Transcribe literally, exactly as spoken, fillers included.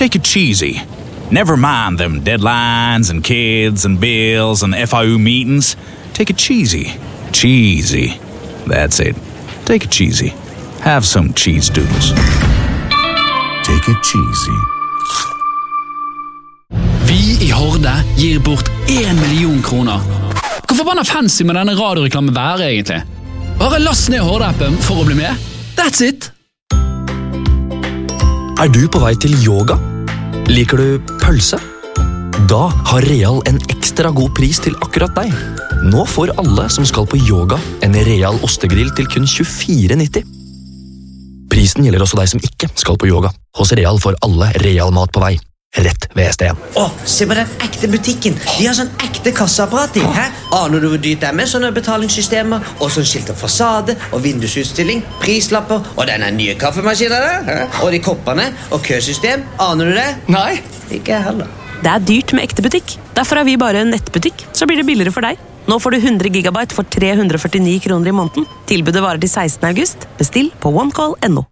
Take it cheesy. Never mind them deadlines and kids and bills and F I U meetings. Take it cheesy. Cheesy. That's it. Take it cheesy. Have some cheese doodles. Take it cheesy. Vi i Horde gir bort en million kroner. Hvor forbanna fancy med denne radioreklamen være egentlig? Bare last ned Horde-appen for å bli med. That's it! Er du på vei til yoga? Liker du pølse? Da har Real en ekstra god pris til akkurat deg. Nå får alle som skal på yoga en Real ostegrill til kun tjuefire nitti. Prisen gjelder også deg som ikke skal på yoga. Hos Real får alle Real mat på vei. Rett ved S D en. Åh, se på den ekte butikken. De har sånn ekte kasseapparat i. Hæ? Aner du hvor dyrt det er med sånne betalingssystemer? Og sånn skilt og fasade, og vindusutstilling, prislapper, og denne nye kaffemaskinen der. Hæ? Og de koppene, og køsystem. Aner du det? Nei. Ikke jeg heller. Det er dyrt med ekte butikk. Derfor er vi bare en nettbutikk. Så blir det billigere for deg. Nå får du hundre gigabyte for tre hundre og førtini kroner i måneden. Tilbudet varer til sekstende august. Bestill på onecall punktum no.